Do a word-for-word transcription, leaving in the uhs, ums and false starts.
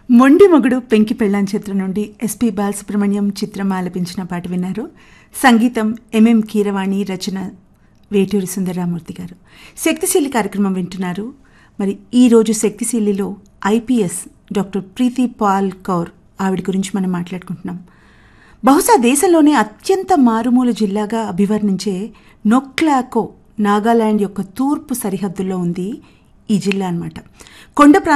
మొండి మొగుడు పెంకి పెళ్ళాం చిత్రం నుండి ఎస్పి బాలసుబ్రహ్మణ్యం చిత్రం ఆలపించిన పాట విన్నారు. సంగీతం ఎంఎం కీరవాణి, రచన వేటూరి సుందరరామూర్తి గారు. శక్తిశీలి కార్యక్రమం వింటున్నారు. మరి ఈరోజు శక్తిశీలిలో ఐపీఎస్ డాక్టర్ ప్రీతి పాల్ కౌర్ ఆవిడ గురించి మనం మాట్లాడుకుంటున్నాం. బహుశా దేశంలోనే అత్యంత మారుమూల జిల్లాగా అభివర్ణించే నొక్లాకో నాగాలాండ్ యొక్క తూర్పు సరిహద్దుల్లో ఉంది ఈ జిల్లా అన్నమాట. కొండ